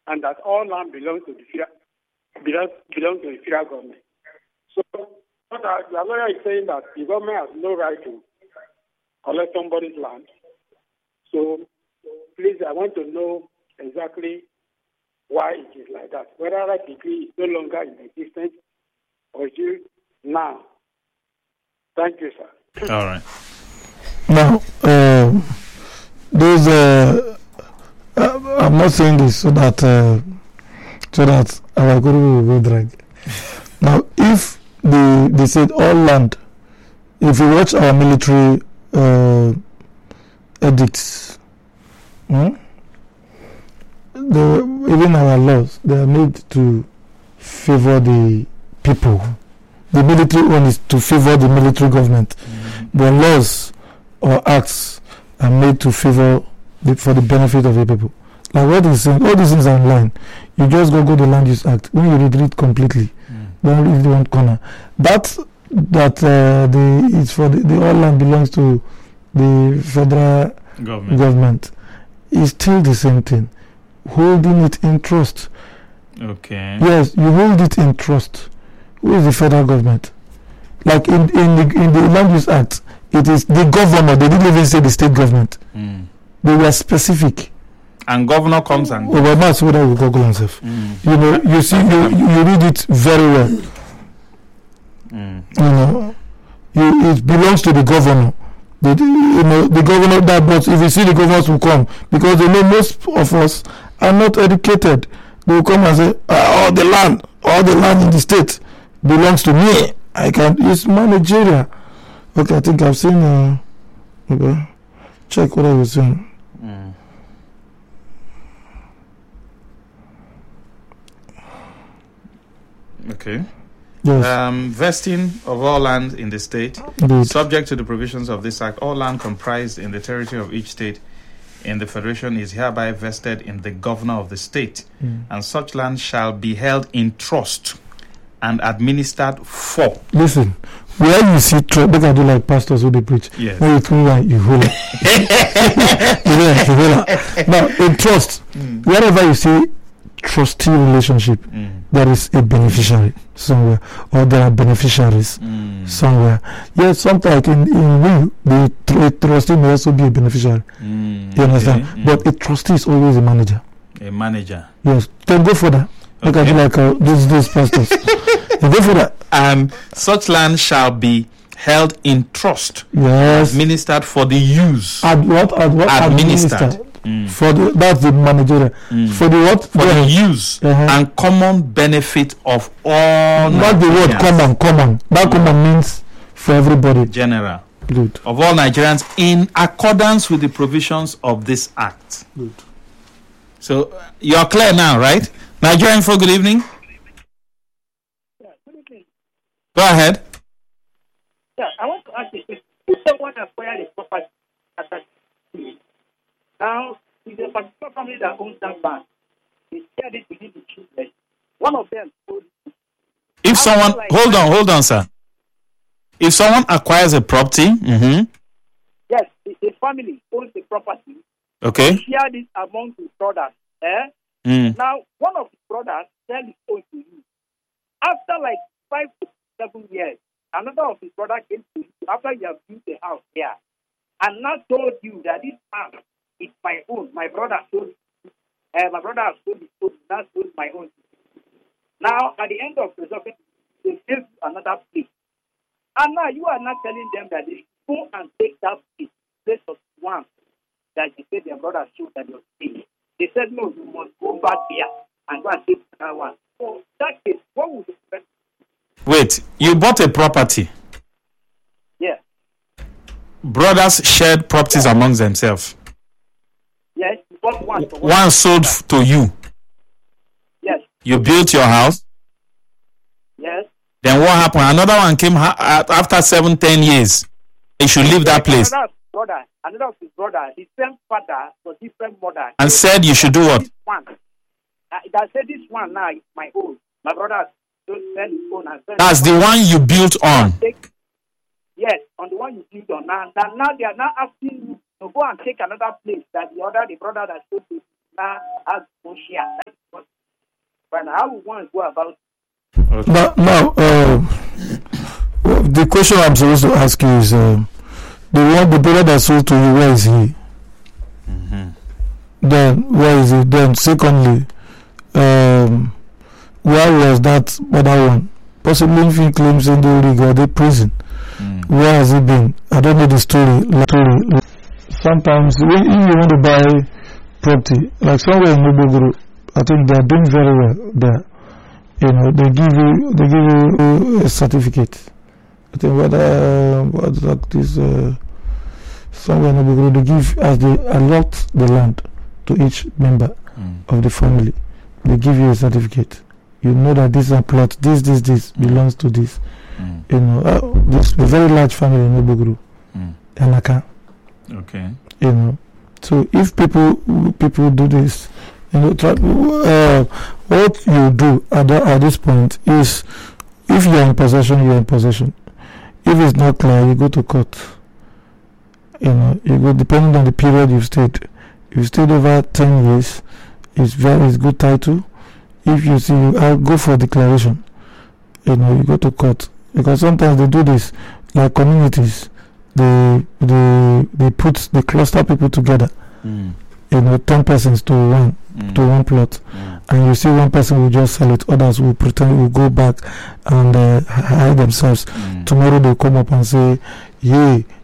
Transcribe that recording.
and that all land belongs to the federal government. So the lawyer is saying that the government has no right to collect somebody's land. So please, I want to know exactly why it is like that. Whether that decree is no longer in existence or is it now. Thank you, sir. All right. Now, I'm not saying this so that our guru will be dragged. Now, if they said all land, if you watch our military edicts, even our laws, they are made to favor the people. The military one is to favor the military government. The laws or acts are made to favor for the benefit of the people. Like what he's saying, all these things are online. You just go the Land Use Act. When you read it completely, don't read one corner. It's for the all land belongs to the federal government. It's still the same thing. Holding it in trust. Okay. Yes, you hold it in trust. Who is the federal government? Like in the Land Use Act, it is the governor. They didn't even say the state government. They were specific. And governor comes and goes. Well, that's what I will Google himself. You know, you see, you read it very well. You know, it belongs to the governor. The governor that, but if you see the governors will come because they know most of us are not educated. They will come and say, all the land in the state belongs to me. It's managerial. Okay, I think I've seen. Okay, check what I was saying. Okay. Yes. Vesting of all land in the state, Good. subject to the provisions of this act, all land comprised in the territory of each state in the federation is hereby vested in the governor of the state, and such land shall be held in trust and administered for. Listen, where you see trust, they can do like pastors who they preach. Yes. When you come like you hold it. Now, in trust, wherever you see trustee relationship, there is a beneficiary somewhere, or there are beneficiaries somewhere. Yes, sometimes in will, the trustee may also be a beneficiary. You understand? But a trustee is always a manager. A manager. Yes. Then go for that. Look at you like those pastors. Go for that. And such land shall be held in trust. Yes. Administered for the use. Administered. That's the managerial. For the what? For the use and common benefit of all. Not the word common. That common means for everybody. General. Good. Of all Nigerians in accordance with the provisions of this act. Good. So you're clear now, right? Nigerian folk, good evening. Yeah, good evening. Go ahead. Yeah, I want to ask you, if someone acquired a property at that time, now, if a particular family that owns that land, they shared it within the children. One of them told if someone, hold on, sir. If someone acquires a property, yes, the family owns the property. Okay. They shared it among his brothers. Now, one of his brothers sell his own to you. After like 5 to 7 years, another of his brothers came to you after you have built the house there, and now told you that this house is my own. My brother sold it. My brother has sold his own. That sold my own. Now, at the end of the document, they gave you another place. And now you are not telling them that they should go and take that place of one that you said their brother sold that you're paying. They said, no, you must go back there and go and take that one. So, that case, what would you expect? Wait, you bought a property. Yes. Brothers shared properties amongst themselves. Yes, you bought one. One sold to you. Yes. You built your house. Yes. Then what happened? Another one came after 7-10 years. He should leave that place. Another of his brother, his same father, but different mother. And said you should do what? This one. That said this one now is my own. My brother don't sell his own. That's the one you built on. Yes, on the one you built on. Now they are now asking you to go and take another place that the brother that sold to now has no share. But how we want to go about Okay. Now, the question I'm supposed to ask you is, the brother that sold to you, where is he? Then, where is he? Then, secondly, where was that other one? Possibly if he claims in the rig or the prison. Where has he been? I don't know the story. Sometimes, if you want to buy property, like somewhere in Nobogoro, I think they are doing very well there. You know, they give you a certificate. I think what's like this somewhere in Nobogoro, they give, as they allot the land to each member of the family, they give you a certificate. You know that this is a plot, this belongs to this. You know, this a very large family in Nobogoro, Anaka. Okay. You know, so if people do this, you know, what you do at this point is, if you're in possession, you're in possession. If it's not clear, you go to court. You know, you go depending on the period you've stayed. If you stayed over 10 years, it's good title. If you see, I'll go for declaration. You know, you go to court, because sometimes they do this, like communities. They cluster people together. You know, 10 persons to one plot, and you see one person will just sell it, others will pretend will go back and hide themselves. Tomorrow they'll come up and say, "Yeah,